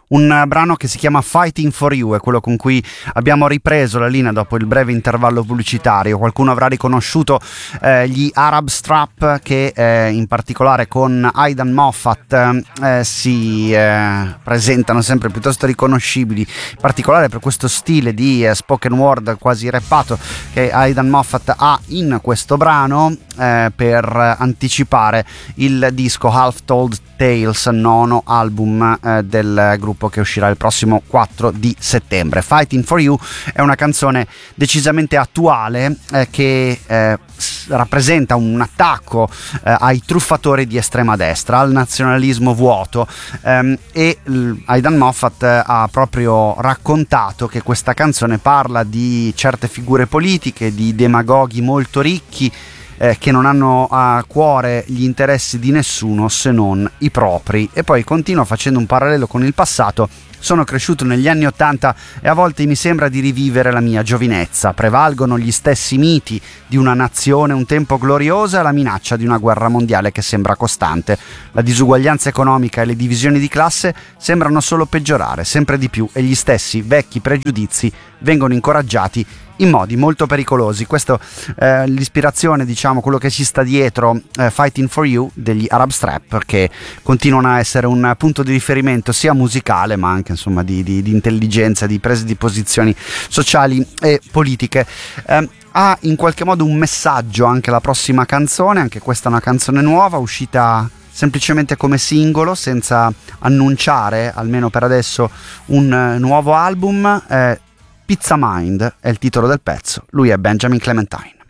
Un brano che si chiama Fighting for You, è quello con cui abbiamo ripreso la linea dopo il breve intervallo pubblicitario. Qualcuno avrà riconosciuto gli Arab Strap, che in particolare con Aidan Moffat si presentano sempre piuttosto riconoscibili, in particolare per questo stile di spoken word quasi rappato che Aidan Moffat ha in questo brano, per anticipare il disco Half Told Tales, nono album del gruppo, che uscirà il prossimo 4 di settembre. Fighting for You è una canzone decisamente attuale, che rappresenta un attacco ai truffatori di estrema destra, al nazionalismo vuoto, e Aidan Moffat ha proprio raccontato che questa canzone parla di certe figure politiche, di demagoghi molto ricchi, che non hanno a cuore gli interessi di nessuno se non i propri. E poi continua facendo un parallelo con il passato: sono cresciuto negli anni '80 e a volte mi sembra di rivivere la mia giovinezza. Prevalgono gli stessi miti di una nazione un tempo gloriosa e la minaccia di una guerra mondiale che sembra costante. La disuguaglianza economica e le divisioni di classe sembrano solo peggiorare sempre di più, e gli stessi vecchi pregiudizi vengono incoraggiati in modi molto pericolosi. Questo l'ispirazione, diciamo, quello che ci sta dietro Fighting for You degli Arab Strap, che continuano a essere un punto di riferimento sia musicale ma anche insomma di intelligenza, di prese di posizioni sociali e politiche. Ha in qualche modo un messaggio anche la prossima canzone, anche questa è una canzone nuova, uscita semplicemente come singolo, senza annunciare, almeno per adesso, un nuovo album. Pizza Mind è il titolo del pezzo. Lui è Benjamin Clementine.